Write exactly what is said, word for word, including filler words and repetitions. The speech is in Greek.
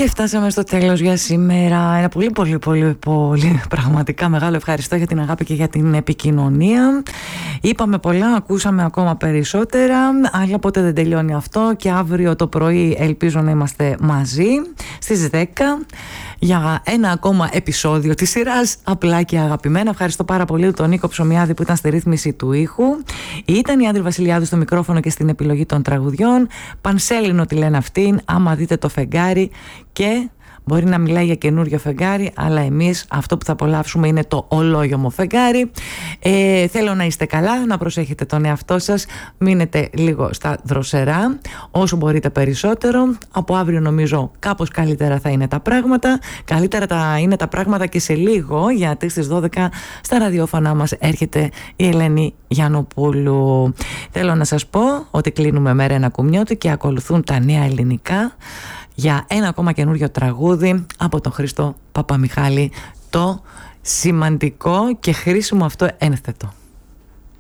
Και φτάσαμε στο τέλος για σήμερα. Ένα πολύ πολύ πολύ πολύ πραγματικά μεγάλο ευχαριστώ για την αγάπη και για την επικοινωνία. Είπαμε πολλά, ακούσαμε ακόμα περισσότερα, αλλά ποτέ δεν τελειώνει αυτό και αύριο το πρωί ελπίζω να είμαστε μαζί στις δέκα για ένα ακόμα επεισόδιο της σειράς Απλά και Αγαπημένα. Ευχαριστώ πάρα πολύ τον Νίκο Ψωμιάδη που ήταν στη ρύθμιση του ήχου. Ήταν η Άντρη Βασιλιάδου στο μικρόφωνο και στην επιλογή των τραγουδιών. Πανσέλινο τη λένε αυτήν, άμα δείτε το φεγγάρι, και μπορεί να μιλάει για καινούριο φεγγάρι, αλλά εμείς αυτό που θα απολαύσουμε είναι το ολόγιομο φεγγάρι. Ε, θέλω να είστε καλά, να προσέχετε τον εαυτό σας, μείνετε λίγο στα δροσερά, όσο μπορείτε περισσότερο. Από αύριο νομίζω κάπως καλύτερα θα είναι τα πράγματα. Καλύτερα θα είναι τα πράγματα και σε λίγο, γιατί στις δώδεκα στα ραδιόφωνά μας έρχεται η Ελένη Γιαννοπούλου. Θέλω να σας πω ότι κλείνουμε με Ρένα Κουμιώτη και ακολουθούν τα νέα ελληνικά για ένα ακόμα καινούριο τραγούδι από τον Χρήστο Παπαμιχάλη, το σημαντικό και χρήσιμο αυτό ένθετο.